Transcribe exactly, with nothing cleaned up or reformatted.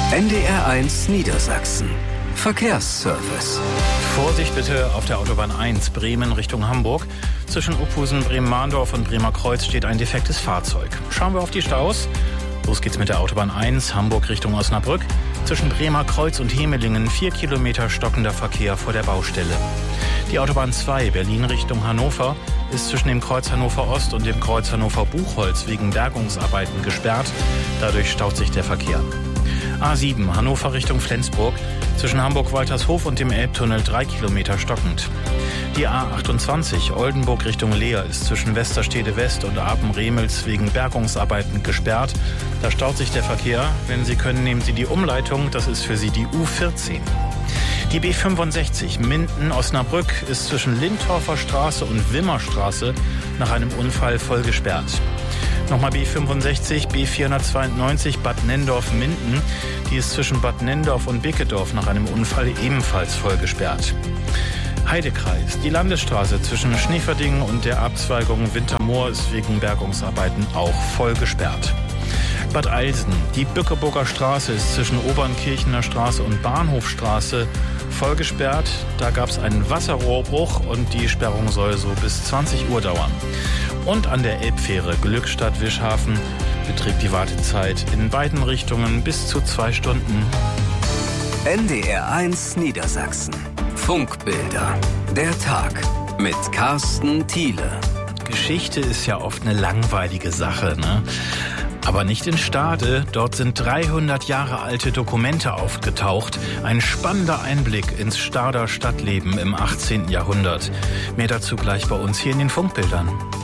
N D R eins Niedersachsen. Verkehrsservice. Vorsicht bitte auf der Autobahn eins, Bremen Richtung Hamburg. Zwischen Uphusen, Bremen-Mahndorf und Bremer Kreuz steht ein defektes Fahrzeug. Schauen wir auf die Staus. Los geht's mit der Autobahn eins, Hamburg Richtung Osnabrück. Zwischen Bremer Kreuz und Hemelingen vier Kilometer stockender Verkehr vor der Baustelle. Die Autobahn zwei, Berlin Richtung Hannover, ist zwischen dem Kreuz Hannover Ost und dem Kreuz Hannover Buchholz wegen Bergungsarbeiten gesperrt. Dadurch staut sich der Verkehr. A sieben, Hannover Richtung Flensburg, zwischen Hamburg-Waltershof und dem Elbtunnel drei Kilometer stockend. Die A achtundzwanzig, Oldenburg Richtung Leer, ist zwischen Westerstede West und Apen-Remels wegen Bergungsarbeiten gesperrt. Da staut sich der Verkehr. Wenn Sie können, nehmen Sie die Umleitung. Das ist für Sie die U vierzehn. Die B fünfundsechzig, Minden-Osnabrück, ist zwischen Lindorfer Straße und Wimmerstraße nach einem Unfall voll gesperrt. Nochmal B fünfundsechzig, B vierhundertzweiundneunzig, Bad Nendorf-Minden. Die ist zwischen Bad Nendorf und Bickedorf nach einem Unfall ebenfalls voll gesperrt. Heidekreis. Die Landesstraße zwischen Schneeverdingen und der Abzweigung Wintermoor ist wegen Bergungsarbeiten auch voll gesperrt. Bad Eilsen. Die Bückeburger Straße ist zwischen Obernkirchener Straße und Bahnhofstraße voll gesperrt. Da gab es einen Wasserrohrbruch und die Sperrung soll so bis zwanzig Uhr dauern. Und an der Elbfähre Glückstadt-Wischhafen beträgt die Wartezeit in beiden Richtungen bis zu zwei Stunden. N D R eins Niedersachsen. Funkbilder. Der Tag mit Carsten Thiele. Geschichte ist ja oft eine langweilige Sache, ne? Aber nicht in Stade. Dort sind dreihundert Jahre alte Dokumente aufgetaucht. Ein spannender Einblick ins Stader Stadtleben im achtzehnten Jahrhundert. Mehr dazu gleich bei uns hier in den Funkbildern.